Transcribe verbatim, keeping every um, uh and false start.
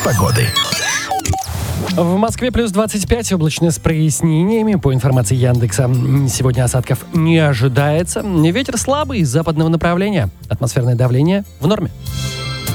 погоды. В Москве плюс двадцать пять, облачно с прояснениями. По информации Яндекса, сегодня осадков не ожидается. Ветер слабый, из западного направления. Атмосферное давление в норме.